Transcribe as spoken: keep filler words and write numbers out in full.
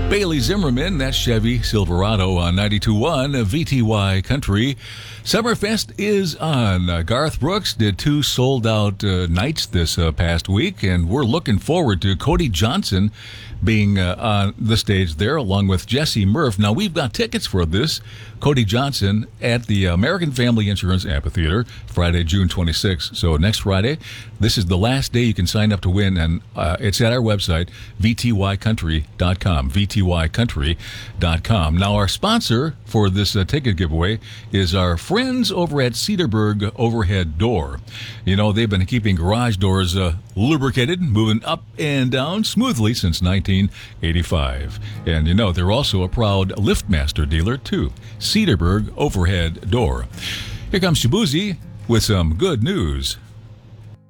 Bailey Zimmerman, that's Chevy Silverado on ninety-two point one V T Y Country. Summerfest is on. Uh, Garth Brooks did two sold-out uh, nights this uh, past week, and we're looking forward to Cody Johnson being uh, on the stage there along with Jesse Murph. Now, we've got tickets for this. Cody Johnson at the American Family Insurance Amphitheater, Friday, June twenty-sixth. So next Friday, this is the last day you can sign up to win, and uh, it's at our website, v t y country dot com, v t y country dot com. Now, our sponsor for this uh, ticket giveaway is our friends over at Cedarburg Overhead Door. You know, they've been keeping garage doors uh, lubricated, moving up and down smoothly since nineteen eighty-five. And, you know, they're also a proud LiftMaster dealer, too. Cedarburg Overhead Door. Here comes Shabuzi with some good news.